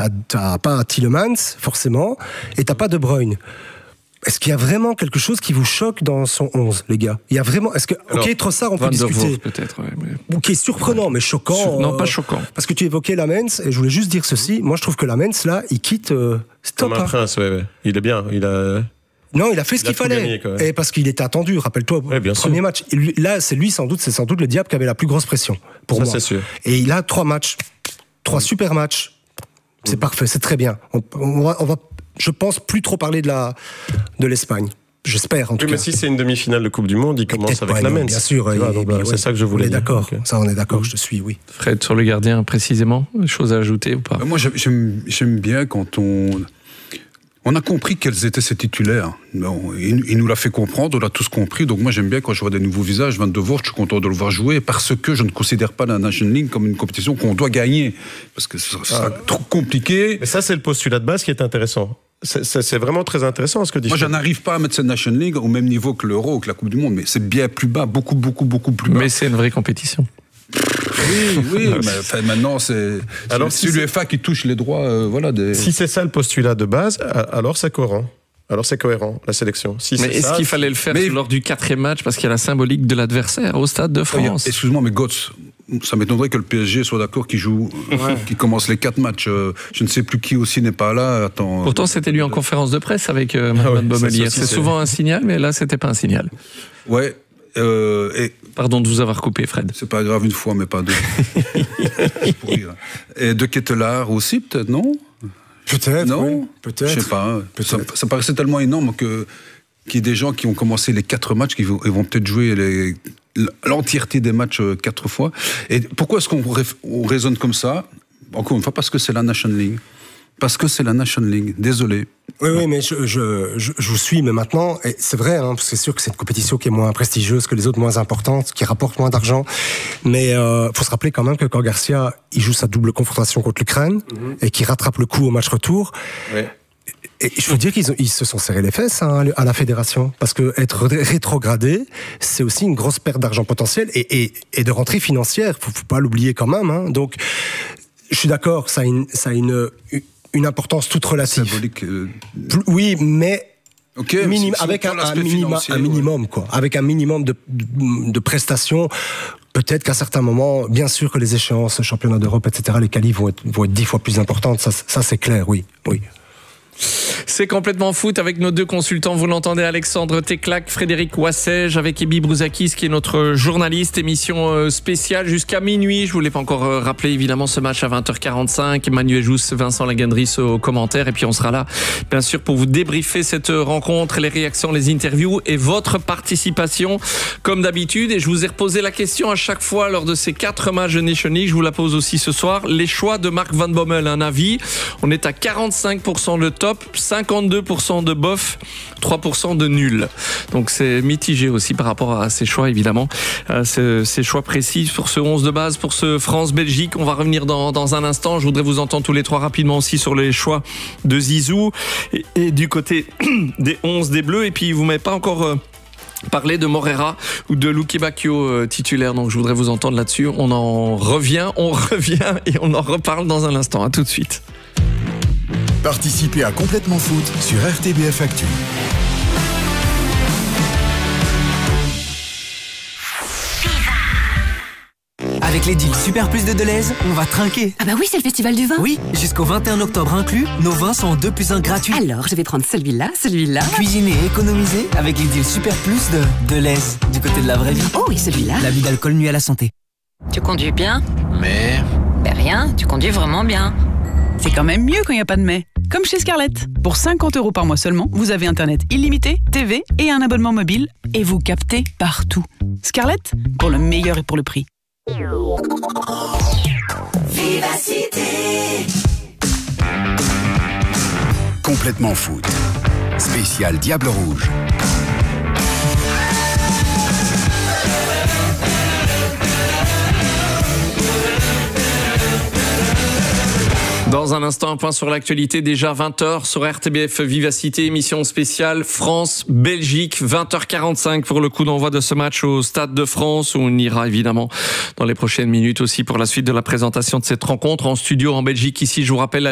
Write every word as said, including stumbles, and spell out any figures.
t'as, t'as pas Tielemans, forcément, et t'as pas De Bruyne. Est-ce qu'il y a vraiment quelque chose qui vous choque dans son onze, les gars ? Il y a vraiment. Est-ce que Alors, ok, Trossard, on peut discuter. Peut-être, ouais, mais... Ok, surprenant, mais choquant. Sur... Non, euh... pas choquant. Parce que tu évoquais Lamens, et je voulais juste dire ceci. Moi, je trouve que Lamens, là, il quitte. Euh... Stop. Comme un hein. prince, ouais, ouais. Il est bien. Il a. Non, il a fait ce il qu'il fallait. Gagné, et parce qu'il était attendu, rappelle-toi, ouais, premier sûr. match. Là, c'est lui, sans doute, c'est sans doute le diable qui avait la plus grosse pression. Pour Ça, moi. c'est sûr. Et il a trois matchs, trois mmh. super matchs. C'est mmh. parfait, c'est très bien. On, on, va, on va, je pense, plus trop parler de la, de l'Espagne. J'espère, en tout oui, cas. Mais si c'est une demi-finale de Coupe du Monde, il commence avec la Lamens. Bien sûr, vois, et, donc, et, c'est ouais, ça que je voulais on est dire. d'accord. Okay. Ça, on est d'accord, je te suis, oui. Fred, sur le gardien, précisément, des choses à ajouter ou pas ? Moi, j'aime, j'aime bien quand on... On a compris quels étaient ses titulaires. Bon, il, il nous l'a fait comprendre, on l'a tous compris. Donc moi, j'aime bien quand je vois des nouveaux visages. Van de Voort, je suis content de le voir jouer parce que je ne considère pas la National League comme une compétition qu'on doit gagner. Parce que ce sera ah. trop compliqué. Mais ça, c'est le postulat de base qui est intéressant. C'est, c'est, c'est vraiment très intéressant ce que dit. Moi, je n'arrive pas à mettre cette National League au même niveau que l'Euro, que la Coupe du Monde. Mais c'est bien plus bas, beaucoup, beaucoup, beaucoup plus bas. Mais c'est une vraie compétition. Oui, oui, mais enfin, maintenant c'est, alors, c'est, si c'est l'UEFA qui touche les droits, euh, voilà. Des... Si c'est ça le postulat de base, alors c'est cohérent. Alors c'est cohérent, la sélection. Si mais c'est est-ce ça, qu'il fallait le faire mais... lors du quatrième match parce qu'il y a la symbolique de l'adversaire au Stade de France ? Excuse-moi, mais Götze, ça m'étonnerait que le P S G soit d'accord qu'il joue, ouais. qu'il commence les quatre matchs. Je ne sais plus qui aussi n'est pas là. Attends, Pourtant, c'était lui en conférence de presse avec euh, ah ouais, Baumelier. C'est, c'est souvent un signal, mais là, c'était pas un signal. Ouais. Euh, et Pardon de vous avoir coupé, Fred. C'est pas grave, une fois, mais pas deux. Et de Ketelaar aussi, peut-être, non ? Peut-être, non oui, peut-être. Je sais pas. Peut-être. Ça, ça paraissait tellement énorme que, qu'il y ait des gens qui ont commencé les quatre matchs, qui vont, ils vont peut-être jouer les, l'entièreté des matchs quatre fois. Et pourquoi est-ce qu'on on raisonne comme ça ? Encore une fois, parce que c'est la National League. Parce que c'est la National League, désolé. Oui, oui, mais je, je, je, je vous suis, mais maintenant, et c'est vrai, hein, parce que c'est sûr que c'est une compétition qui est moins prestigieuse que les autres, moins importante, qui rapporte moins d'argent. Mais il euh, faut se rappeler quand même que quand Garcia, il joue sa double confrontation contre l'Ukraine, mm-hmm. et qu'il rattrape le coup au match retour, ouais. et, et je veux dire qu'ils ont, ils se sont serrés les fesses hein, à la fédération, parce que être rétrogradé, c'est aussi une grosse perte d'argent potentielle, et, et, et de rentrée financière, faut, faut pas l'oublier quand même. Hein. Donc, je suis d'accord, ça a une... Ça a une, une une importance toute relative. Symbolique. Euh... Oui, mais okay, minim, avec un, un, minima, un minimum, ouais. quoi. Avec un minimum de, de, de prestations. Peut-être qu'à certains moments, bien sûr que les échéances, championnat d'Europe, et cetera, les qualifs vont être, vont être dix fois plus importantes. Ça, ça c'est clair, oui, oui. C'est complètement foot avec nos deux consultants. Vous l'entendez, Alexandre Teclac, Frédéric Wassège, avec Ebi Brouzakis qui est notre journaliste. Émission spéciale jusqu'à minuit. Je voulais pas encore rappeler évidemment ce match à vingt heures quarante-cinq. Emmanuel Jousse, Vincent Lagandris aux commentaires. Et puis on sera là bien sûr pour vous débriefer cette rencontre, les réactions, les interviews et votre participation comme d'habitude. Et je vous ai reposé la question à chaque fois lors de ces quatre matchs de Nations League. Je vous la pose aussi ce soir. Les choix de Mark Van Bommel, un avis. On est à quarante-cinq pour cent de top, cinquante-deux pour cent de bof, trois pour cent de nul. Donc c'est mitigé aussi par rapport à ces choix, évidemment. Euh, ces, ces choix précis pour ce onze de base, pour ce France-Belgique. On va revenir dans, dans un instant. Je voudrais vous entendre tous les trois rapidement aussi sur les choix de Zizou et, et du côté des onze des Bleus. Et puis vous m'avez pas encore... Euh, parler de Morera ou de Luke Bacchio euh, titulaire, donc je voudrais vous entendre là-dessus. On en revient, on revient et on en reparle dans un instant. À tout de suite. Participez à Complètement Foot sur R T B F Actu. Avec les deals Super Plus de Deleuze, on va trinquer. Ah bah oui, c'est le festival du vin. Oui, jusqu'au vingt et un octobre inclus, nos vins sont en deux plus un gratuits. Alors, je vais prendre celui-là, celui-là. Cuisiner et économiser avec les deals Super Plus de Deleuze, du côté de la vraie vie. Oh, et celui-là. L'abus d'alcool nuit à la santé. Tu conduis bien ? Mais... Ben rien, tu conduis vraiment bien. C'est quand même mieux quand il n'y a pas de mais. Comme chez Scarlett. Pour cinquante euros par mois seulement, vous avez Internet illimité, T V et un abonnement mobile. Et vous captez partout. Scarlett, pour le meilleur et pour le prix. Vivacité. Complètement Foot. Spécial Diable Rouge. Dans un instant, un point sur l'actualité, déjà vingt heures sur R T B F Vivacité, émission spéciale France-Belgique, vingt heures quarante-cinq pour le coup d'envoi de ce match au Stade de France, où on ira évidemment dans les prochaines minutes aussi pour la suite de la présentation de cette rencontre en studio en Belgique. Ici, je vous rappelle